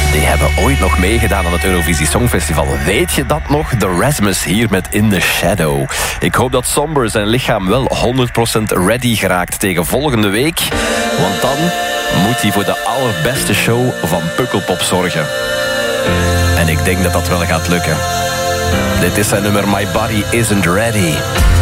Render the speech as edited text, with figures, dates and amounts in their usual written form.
Die hebben ooit nog meegedaan aan het Eurovisie Songfestival. Weet je dat nog? The Rasmus hier met In the Shadow. Ik hoop dat Somber zijn lichaam wel 100% ready geraakt tegen volgende week. Want dan moet hij voor de allerbeste show van Pukkelpop zorgen. En ik denk dat dat wel gaat lukken. Dit is zijn nummer My Body Isn't Ready.